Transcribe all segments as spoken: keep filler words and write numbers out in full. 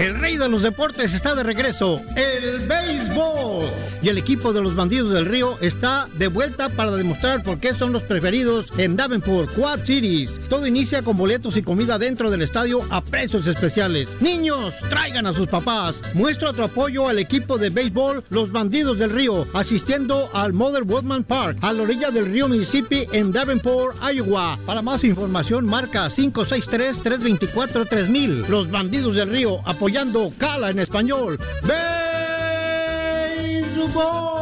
El rey de los deportes está de regreso, el béisbol. Y el equipo de los Bandidos del Río está de vuelta para demostrar por qué son los preferidos en Davenport, Quad Cities. Todo inicia con boletos y comida dentro del estadio a precios especiales. Niños, traigan a sus papás. Muestra tu apoyo al equipo de béisbol Los Bandidos del Río, asistiendo al Mother Woodman Park, a la orilla del río Mississippi en Davenport, Iowa. Para más información, marca cinco seis tres, tres dos cuatro, tres mil. Los Bandidos del Río, apoyando Cala en español. ¡Béisbol!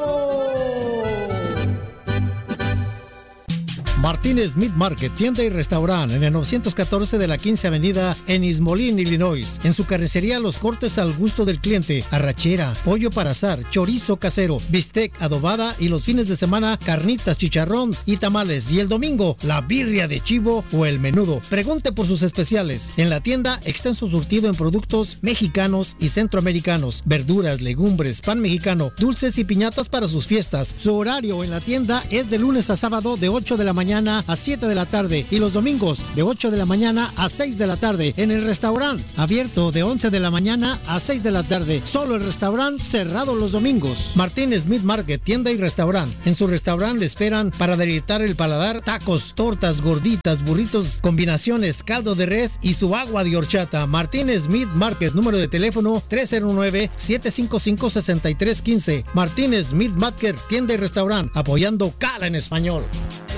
Martínez Meat Market, tienda y restaurante en el novecientos catorce de la quince Avenida en East Moline, Illinois. En su carnicería, los cortes al gusto del cliente: arrachera, pollo para asar, chorizo casero, bistec, adobada, y los fines de semana, carnitas, chicharrón y tamales. Y el domingo, la birria de chivo o el menudo. Pregunte por sus especiales. En la tienda, extenso surtido en productos mexicanos y centroamericanos, verduras, legumbres, pan mexicano, dulces y piñatas para sus fiestas. Su horario en la tienda es de lunes a sábado de ocho de la mañana a siete de la tarde y los domingos de ocho de la mañana a seis de la tarde. En el restaurante, abierto de once de la mañana a seis de la tarde. Solo el restaurante cerrado los domingos. Martínez Meat Market, tienda y restaurante. En su restaurante le esperan para deleitar el paladar: tacos, tortas, gorditas, burritos, combinaciones, caldo de res y su agua de horchata. Martínez Meat Market, número de teléfono tres cero nueve, siete cinco cinco, seis tres uno cinco. Martínez Meat Market, tienda y restaurante, apoyando Cala en español.